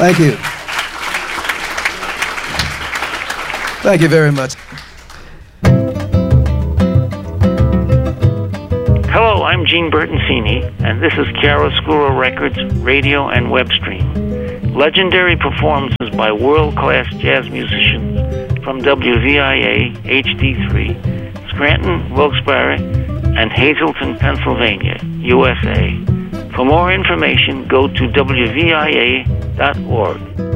Thank you. Thank you very much. Hello, I'm Gene Bertoncini, and this is Chiaroscuro Records radio and web stream. Legendary performances by world-class jazz musicians from WVIA HD3, Scranton, Wilkes-Barre, and Hazleton, Pennsylvania, USA. For more information, go to WVIA.org.